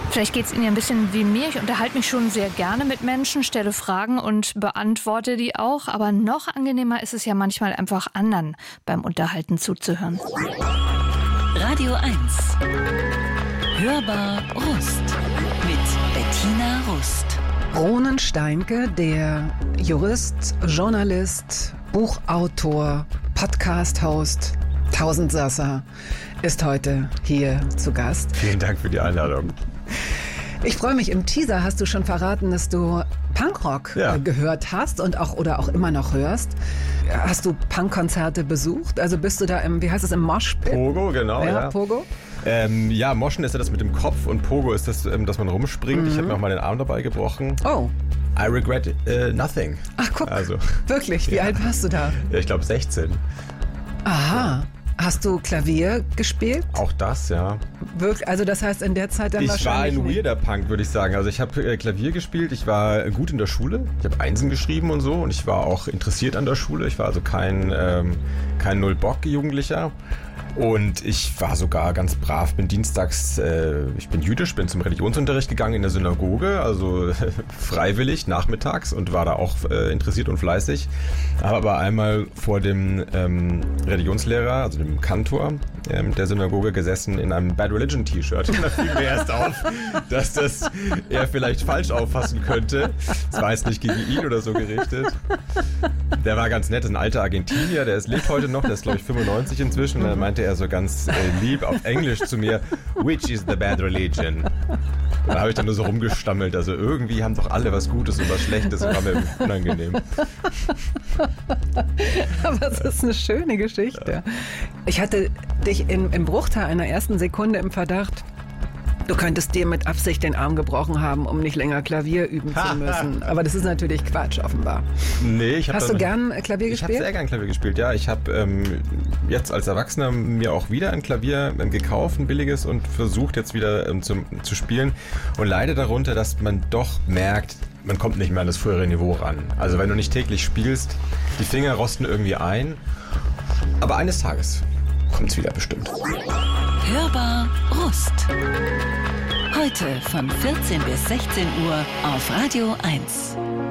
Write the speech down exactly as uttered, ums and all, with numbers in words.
Vielleicht geht es Ihnen ja ein bisschen wie mir. Ich unterhalte mich schon sehr gerne mit Menschen, stelle Fragen und beantworte die auch. Aber noch angenehmer ist es ja manchmal einfach anderen beim Unterhalten zuzuhören. Radio eins. Hörbar Rust mit Bettina Rust. Ronen Steinke, der Jurist, Journalist, Buchautor, Podcast-Host, Tausendsasser, ist heute hier zu Gast. Vielen Dank für die Einladung. Ich freue mich, im Teaser hast du schon verraten, dass du Punkrock ja. äh, gehört hast und auch oder auch immer noch hörst. Hast du Punkkonzerte besucht? Also bist du da im, wie heißt es, im Moshpit? Pogo, genau. Ja, ja. Pogo? Ähm, ja, Moschen ist ja das mit dem Kopf und Pogo ist das, ähm, dass man rumspringt. Mhm. Ich habe mir auch mal den Arm dabei gebrochen. Oh. I regret uh, nothing. Ach, guck. Also, wirklich? Wie ja. alt warst du da? Ja, ich glaube sechzehn. Aha. Hast du Klavier gespielt? Auch das, ja. Wirklich? Also das heißt in der Zeit dann ich wahrscheinlich Ich war ein nicht. weirder Punk, würde ich sagen. Also ich habe äh, Klavier gespielt, ich war gut in der Schule, ich habe Einsen geschrieben und so und ich war auch interessiert an der Schule. Ich war also kein, ähm, kein Null-Bock-Jugendlicher. Und ich war sogar ganz brav, bin dienstags, äh, ich bin jüdisch, bin zum Religionsunterricht gegangen in der Synagoge, also freiwillig nachmittags und war da auch äh, interessiert und fleißig. Habe aber einmal vor dem ähm, Religionslehrer, also dem Kantor ähm, der Synagoge gesessen in einem Bad Religion T-Shirt. Und da fiel mir erst auf, dass das er vielleicht falsch auffassen könnte. Das war jetzt nicht gegen ihn oder so gerichtet. Der war ganz nett, das ist ein alter Argentinier, der ist, lebt heute noch, der ist glaube ich fünfundneunzig inzwischen. Und dann meinte er so ganz äh, lieb auf Englisch zu mir, which is the bad religion? Da habe ich dann nur so rumgestammelt, also irgendwie haben doch alle was Gutes und was Schlechtes und war mir unangenehm. Aber es ist eine schöne Geschichte. Ja. Ich hatte dich in, im Bruchteil einer ersten Sekunde im Verdacht, du könntest dir mit Absicht den Arm gebrochen haben, um nicht länger Klavier üben zu müssen. Aber das ist natürlich Quatsch, offenbar. Nee, ich Hast du gern Klavier ich gespielt? Ich habe sehr gern Klavier gespielt, ja. Ich habe ähm, jetzt als Erwachsener mir auch wieder ein Klavier ähm, gekauft, ein billiges, und versucht jetzt wieder ähm, zu, zu spielen. Und leide darunter, dass man doch merkt, man kommt nicht mehr an das frühere Niveau ran. Also wenn du nicht täglich spielst, die Finger rosten irgendwie ein. Aber eines Tages kommt es wieder bestimmt. Hörbar Rust. Heute von vierzehn bis sechzehn Uhr auf Radio eins.